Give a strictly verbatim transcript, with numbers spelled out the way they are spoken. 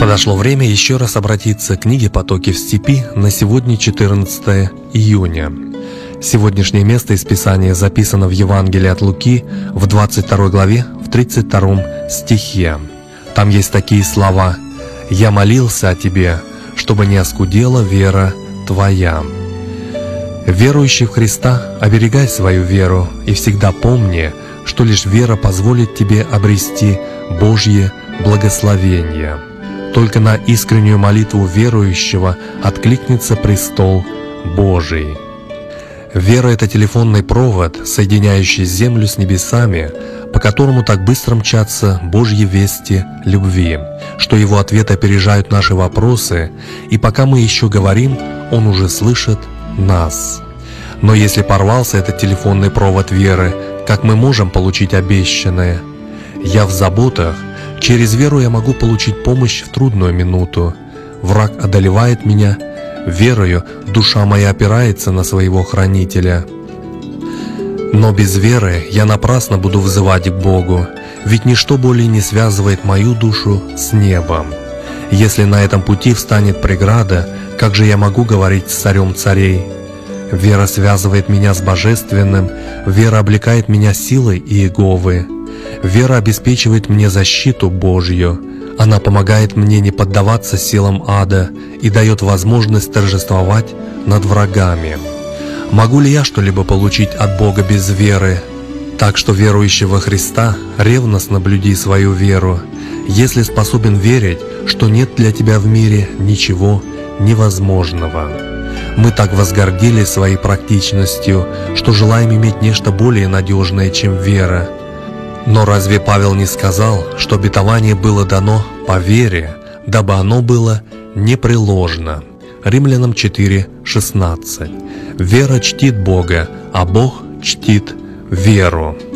Подошло время еще раз обратиться к книге «Потоки в степи» на сегодня, четырнадцатое июня. Сегодняшнее место из Писания записано в Евангелии от Луки в двадцать второй главе, в тридцать втором стихе. Там есть такие слова: «Я молился о тебе, чтобы не оскудела вера твоя». Верующий в Христа, оберегай свою веру и всегда помни, что лишь вера позволит тебе обрести Божье благословение. Только на искреннюю молитву верующего откликнется престол Божий. Вера — это телефонный провод, соединяющий землю с небесами, по которому так быстро мчатся Божьи вести любви, что Его ответы опережают наши вопросы, и пока мы еще говорим, Он уже слышит нас. Но если порвался этот телефонный провод веры, как мы можем получить обещанное? Я в заботах. Через веру я могу получить помощь в трудную минуту. Враг одолевает меня. Верою душа моя опирается на своего хранителя. Но без веры я напрасно буду взывать к Богу, ведь ничто более не связывает мою душу с небом. Если на этом пути встанет преграда, как же я могу говорить с царем царей? Вера связывает меня с Божественным, вера облекает меня силой Иеговы. Вера обеспечивает мне защиту Божью. Она помогает мне не поддаваться силам ада и дает возможность торжествовать над врагами. Могу ли я что-либо получить от Бога без веры? Так что верующий во Христа ревностно блюди свою веру, если способен верить, что нет для тебя в мире ничего невозможного. Мы так возгордились своей практичностью, что желаем иметь нечто более надежное, чем вера. Но разве Павел не сказал, что обетование было дано по вере, дабы оно было непреложно? Римлянам четыре шестнадцать. Вера чтит Бога, а Бог чтит веру.